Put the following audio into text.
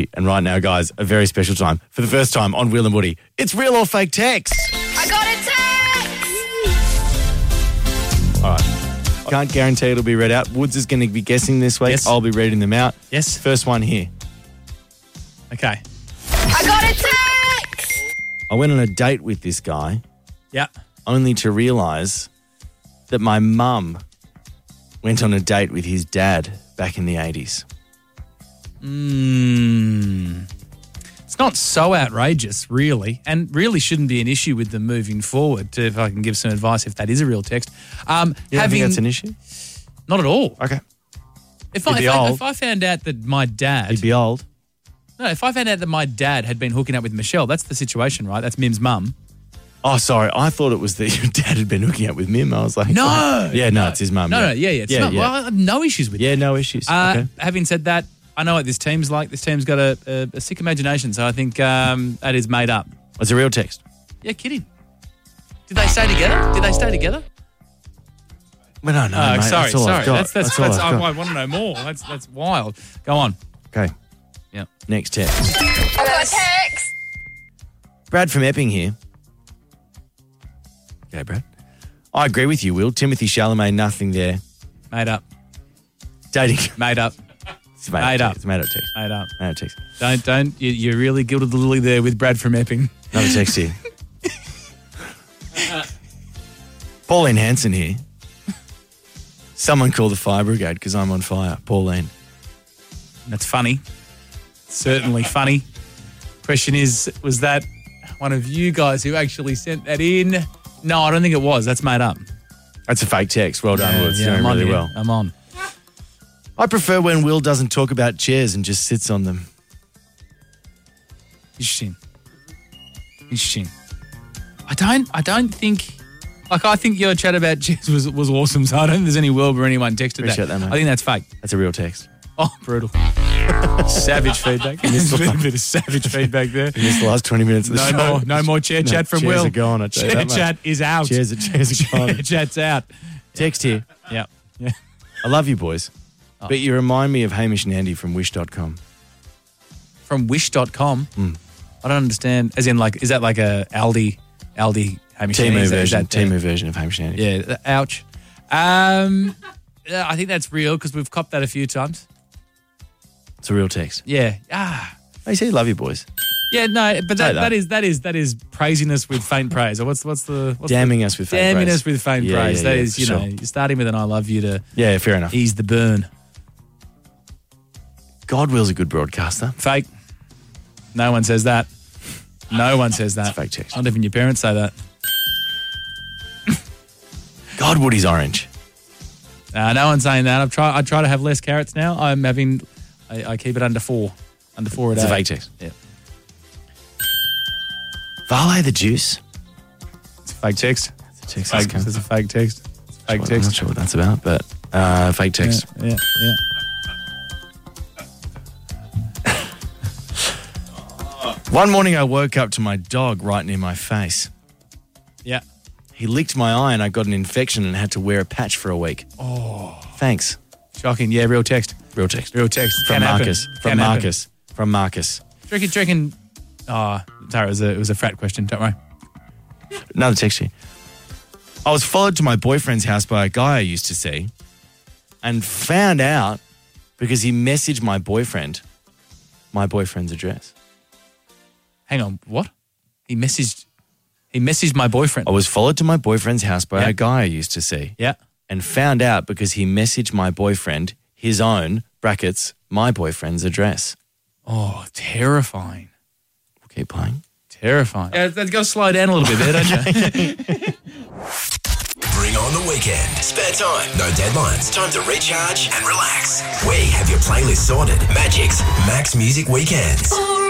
Woody. And right now, guys, a very special time. For the first time on Will and Woody, it's real or fake text. I got a text! All right. I can't guarantee it'll be read out. Woods is going to be guessing this week. Yes. I'll be reading them out. Yes. First one here. Okay. I got a text! I went on a date with this guy Yeah. only to realise that my mum went on a date with his dad back in the 80s. It's not so outrageous, really, and really shouldn't be an issue with them moving forward. If I can give some advice, if that is a real text, You don't think that's an issue? not at all. Okay. If He'd be old. I found out that my dad, He'd be old. if I found out that my dad had been hooking up with Michelle, that's the situation, right? That's Mim's mum. Oh, sorry. I thought it was that your dad had been hooking up with Mim. I was like, No. oh. Yeah, no, it's his mum. No, it's not. Well, I have no issues with it. Yeah, no issues. Okay. Having said that, I know what this team's like. This team's got a sick imagination, so I think that is made up. It's a real text. Yeah, kidding. Did they stay together? Well, no, Oh, mate. sorry. That's all I've got. That's all I've got. I want to know more. That's wild. Go on. Okay, Yeah. next text. I got a text! Brad from Epping here. Okay, Brad. I agree with you, Will. Timothy Chalamet, nothing there. Made up. Dating. Made up. It's Made up. It's made up text. Made up. Made up text. Don't. You really gilded the lily there with Brad from Epping. Another text here. Pauline Hanson here. Someone call the fire brigade because I'm on fire. Pauline. That's funny. Certainly funny. Question is, was that one of you guys who actually sent that in? No, I don't think it was. That's made up. That's a fake text. Well done, Will. It's doing I'm on really here. well. I'm on. I prefer when Will doesn't talk about chairs and just sits on them. Interesting. I don't think. Like, I think your chat about chairs was awesome, so I don't think there's any world where anyone texted Appreciate that, mate. I think that's fake. That's a real text. Oh, brutal. Savage feedback. There's a bit of savage feedback there. This the last 20 minutes of the show. No more chair chat from chairs Will. are gone, I tell you Chair that much. chat is out. Chairs are gone. Chair chat's out. Text here. Yeah. I love you, boys. But you remind me of Hamish and Andy from Wish.com. From wish.com. I don't understand. As in, like, is that like a Aldi Hamish and Timu Andy? version. Timu version of Hamish and Andy. Yeah. Ouch. Yeah, I think that's real because we've copped that a few times. It's a real text. Yeah. They say love you, boys. Yeah, no, but Say that is praising us with faint praise. Or what's Damning us with faint damning praise. us with faint Yeah, praise. yeah, That yeah, is, for you know, sure. you're starting with an I love you to Yeah, fair enough. ease the burn. God Will's a good broadcaster. Fake. No one says that. No one says that. It's a fake text. Not even your parents say that. God Woody's orange. No one's saying that. I try to have less carrots now. I keep it under 4. Under 4 a day. It's a fake text. Yeah. Valet the juice. It's a fake text. It's a text. Fake, that's it's a fake text. It's a fake I'm text. not sure what that's about, but fake text. Yeah. One morning I woke up to my dog right near my face. Yeah. He licked my eye and I got an infection and had to wear a patch for a week. Oh. Thanks. Shocking. Yeah, real text. Real text. Real text. From Can happen. Marcus. From Can happen. Marcus. From Marcus. Do you reckon? Oh, sorry, it was a frat question. Don't worry. Another text here. I was followed to my boyfriend's house by a guy I used to see and found out because he messaged my boyfriend's address. Hang on. What? He messaged my boyfriend. I was followed to my boyfriend's house by Yeah. a guy I used to see Yeah. and found out because he messaged my boyfriend his own, brackets, my boyfriend's address. Oh, terrifying. We'll keep playing. Terrifying. Yeah, that's got to slow down a little bit there, don't you? Bring on the weekend. Spare time, no deadlines. Time to recharge and relax. We have your playlist sorted. Magic's Max Music Weekends.